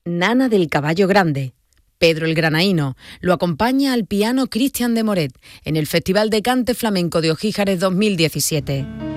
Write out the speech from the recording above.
Nana del Caballo Grande, Pedro el Granaíno. Lo acompaña al piano Cristian de Moret en el Festival de Cante Flamenco de Ojíjares 2017.